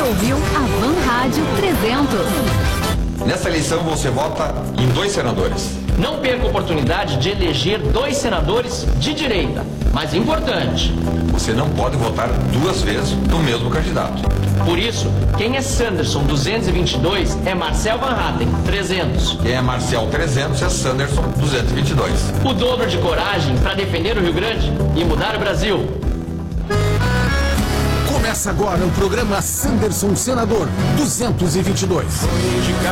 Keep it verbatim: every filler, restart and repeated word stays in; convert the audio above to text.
ouviu a Van Rádio trezentos. Nessa eleição você vota em dois senadores. Não perca a oportunidade de eleger dois senadores de direita. Mas importante, você não pode votar duas vezes no mesmo candidato. Por isso, quem é Sanderson duzentos e vinte e dois é Marcel Van Hatten trezentos. Quem é Marcel trezentos é Sanderson duzentos e vinte e dois. O dobro de coragem para defender o Rio Grande e mudar o Brasil. Começa agora o programa Sanderson Senador duzentos e vinte e dois.